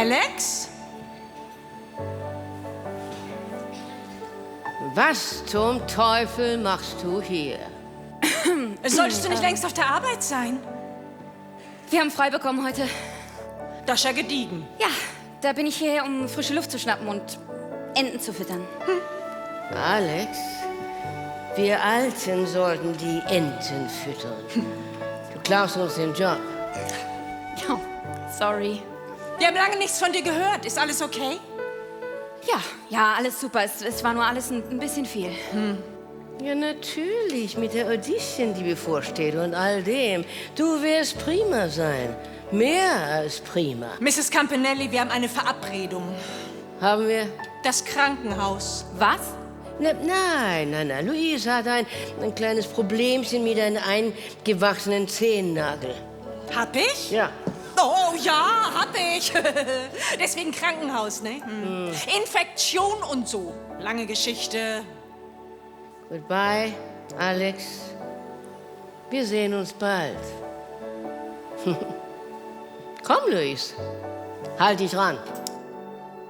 Alex? Was zum Teufel machst du hier? Solltest du nicht längst auf der Arbeit sein? Wir haben frei bekommen heute. Das ist ja gediegen. Ja, da bin ich hierher, um frische Luft zu schnappen und Enten zu füttern. Alex, wir Alten sollten die Enten füttern. Du klaust uns den Job. Ja, sorry. Wir haben lange nichts von dir gehört. Ist alles okay? Ja, alles super. Es war nur alles ein bisschen viel. Ja, natürlich, mit der Audition, die bevorsteht und all dem. Du wirst prima sein. Mehr als prima. Mrs. Campanelli, wir haben eine Verabredung. Haben wir? Das Krankenhaus. Was? Nein. Luise hat ein kleines Problemchen mit einem eingewachsenen Zehennagel. Hab ich? Ja. Oh ja, hab ich. Deswegen Krankenhaus, ne? Infektion und so. Lange Geschichte. Goodbye, Alex. Wir sehen uns bald. Komm, Luis. Halt dich ran.